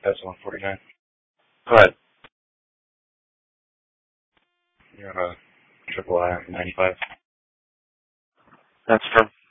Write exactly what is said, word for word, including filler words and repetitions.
S one forty-nine. Go ahead. You're on a triple I ninety-five. That's firm.